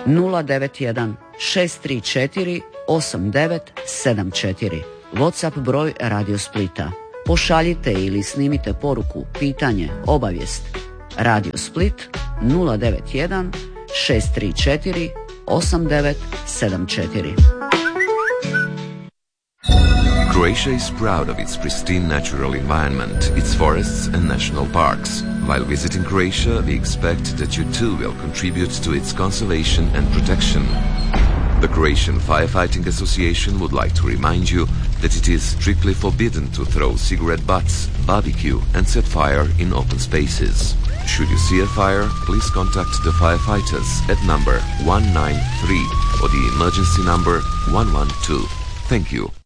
091 634 8974. WhatsApp broj Radio Splita. Pošaljite ili snimite poruku, pitanje, obavijest. Radio Split 091 634 8974. Croatia is proud of its pristine natural environment, its forests and national parks. While visiting Croatia, we expect that you too will contribute to its conservation and protection. The Croatian Firefighting Association would like to remind you that it is strictly forbidden to throw cigarette butts, barbecue and set fire in open spaces. Should you see a fire, please contact the firefighters at number 193 or the emergency number 112. Thank you.